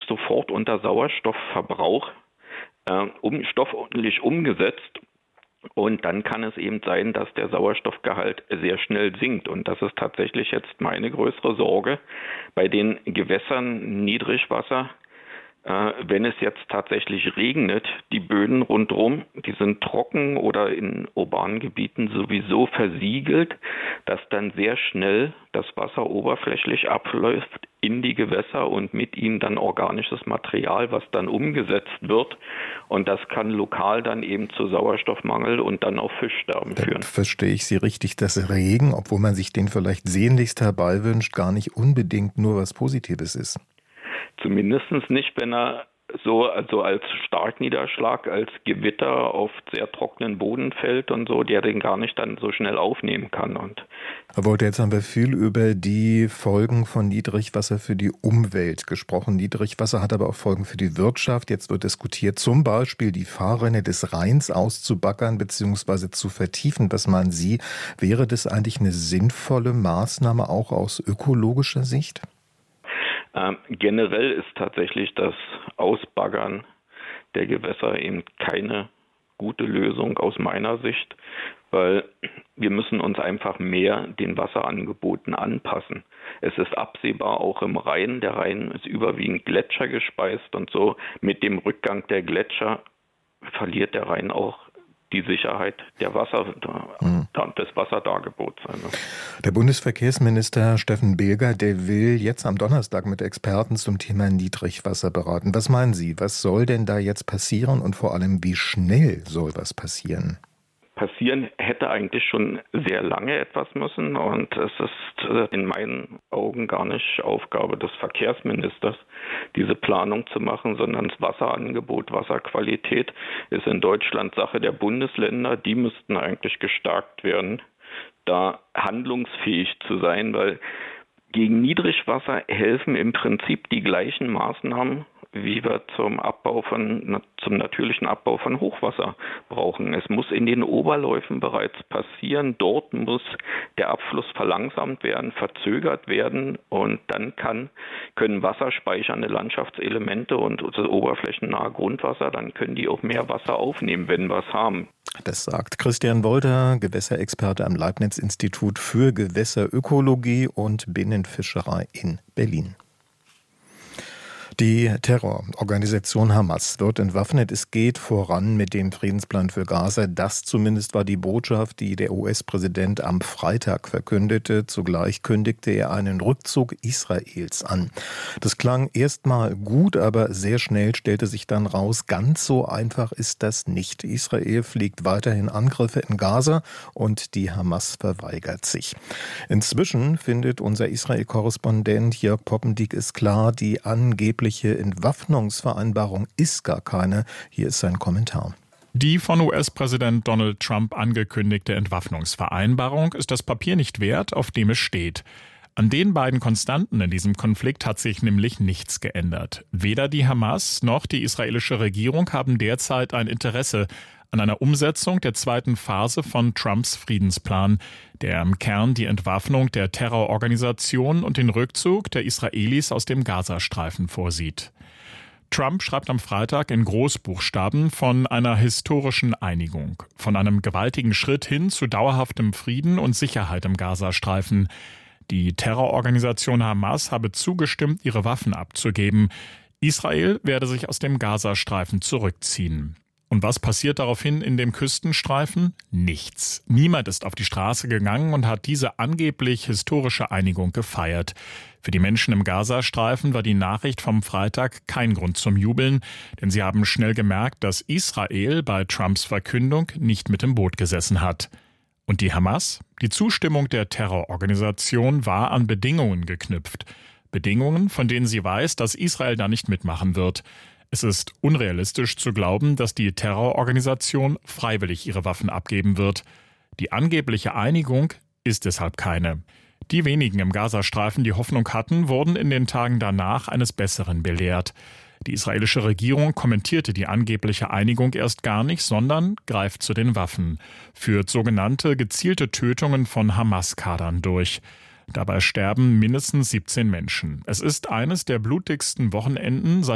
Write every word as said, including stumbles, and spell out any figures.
sofort unter Sauerstoffverbrauch äh, um, stofflich umgesetzt. Und dann kann es eben sein, dass der Sauerstoffgehalt sehr schnell sinkt. Und das ist tatsächlich jetzt meine größere Sorge bei den Gewässern Niedrigwasser. Äh, wenn es jetzt tatsächlich regnet, die Böden rundherum, die sind trocken oder in urbanen Gebieten sowieso versiegelt, dass dann sehr schnell das Wasser oberflächlich abläuft in die Gewässer und mit ihnen dann organisches Material, was dann umgesetzt wird. Und das kann lokal dann eben zu Sauerstoffmangel und dann auch Fischsterben Dann führen. Verstehe ich Sie richtig, dass Regen, obwohl man sich den vielleicht sehnlichst herbeiwünscht, gar nicht unbedingt nur was Positives ist. Zumindest nicht, wenn er so also als Starkniederschlag, als Gewitter auf sehr trockenen Boden fällt und so, der den gar nicht dann so schnell aufnehmen kann. Und Herr Wolter, jetzt haben wir viel über die Folgen von Niedrigwasser für die Umwelt gesprochen. Niedrigwasser hat aber auch Folgen für die Wirtschaft. Jetzt wird diskutiert, zum Beispiel die Fahrrinne des Rheins auszubaggern bzw. zu vertiefen. Was meinen Sie, wäre das eigentlich eine sinnvolle Maßnahme auch aus ökologischer Sicht? Ähm, generell ist tatsächlich das Ausbaggern der Gewässer eben keine gute Lösung aus meiner Sicht, weil wir müssen uns einfach mehr den Wasserangeboten anpassen. Es ist absehbar auch im Rhein, der Rhein ist überwiegend gletschergespeist und so mit dem Rückgang der Gletscher verliert der Rhein auch die Sicherheit der Wasser, hm. des Wasserdargebots. Der Bundesverkehrsminister Steffen Bilger, der will jetzt am Donnerstag mit Experten zum Thema Niedrigwasser beraten. Was meinen Sie, was soll denn da jetzt passieren und vor allem, wie schnell soll was passieren? Passieren hätte eigentlich schon sehr lange etwas müssen und es ist in meinen Augen gar nicht Aufgabe des Verkehrsministers, diese Planung zu machen, sondern das Wasserangebot, Wasserqualität ist in Deutschland Sache der Bundesländer. Die müssten eigentlich gestärkt werden, da handlungsfähig zu sein, weil gegen Niedrigwasser helfen im Prinzip die gleichen Maßnahmen, wie wir zum Abbau von, zum natürlichen Abbau von Hochwasser brauchen. Es muss in den Oberläufen bereits passieren. Dort muss der Abfluss verlangsamt werden, verzögert werden und dann kann, können wasserspeichernde Landschaftselemente und das oberflächennahe Grundwasser, dann können die auch mehr Wasser aufnehmen, wenn wir es haben. Das sagt Christian Wolter, Gewässerexperte am Leibniz-Institut für Gewässerökologie und Binnenfischerei in Berlin. Die Terrororganisation Hamas wird entwaffnet. Es geht voran mit dem Friedensplan für Gaza. Das zumindest war die Botschaft, die der U S-Präsident am Freitag verkündete. Zugleich kündigte er einen Rückzug Israels an. Das klang erstmal gut, aber sehr schnell stellte sich dann raus, ganz so einfach ist das nicht. Israel fliegt weiterhin Angriffe in Gaza und die Hamas verweigert sich. Inzwischen findet unser Israel-Korrespondent Jörg Poppendiek es klar, die angeblich Entwaffnungsvereinbarung ist gar keine. Hier ist sein Kommentar. Die von U S-Präsident Donald Trump angekündigte Entwaffnungsvereinbarung ist das Papier nicht wert, auf dem es steht. An den beiden Konstanten in diesem Konflikt hat sich nämlich nichts geändert. Weder die Hamas noch die israelische Regierung haben derzeit ein Interesse an einer Umsetzung der zweiten Phase von Trumps Friedensplan, der im Kern die Entwaffnung der Terrororganisation und den Rückzug der Israelis aus dem Gazastreifen vorsieht. Trump schreibt am Freitag in Großbuchstaben von einer historischen Einigung, von einem gewaltigen Schritt hin zu dauerhaftem Frieden und Sicherheit im Gazastreifen. Die Terrororganisation Hamas habe zugestimmt, ihre Waffen abzugeben. Israel werde sich aus dem Gazastreifen zurückziehen. Und was passiert daraufhin in dem Küstenstreifen? Nichts. Niemand ist auf die Straße gegangen und hat diese angeblich historische Einigung gefeiert. Für die Menschen im Gazastreifen war die Nachricht vom Freitag kein Grund zum Jubeln, denn sie haben schnell gemerkt, dass Israel bei Trumps Verkündung nicht mit im Boot gesessen hat. Und die Hamas? Die Zustimmung der Terrororganisation war an Bedingungen geknüpft. Bedingungen, von denen sie weiß, dass Israel da nicht mitmachen wird. Es ist unrealistisch zu glauben, dass die Terrororganisation freiwillig ihre Waffen abgeben wird. Die angebliche Einigung ist deshalb keine. Die wenigen im Gazastreifen, die Hoffnung hatten, wurden in den Tagen danach eines Besseren belehrt. Die israelische Regierung kommentierte die angebliche Einigung erst gar nicht, sondern greift zu den Waffen, führt sogenannte gezielte Tötungen von Hamas-Kadern durch. Dabei sterben mindestens siebzehn Menschen. Es ist eines der blutigsten Wochenenden seit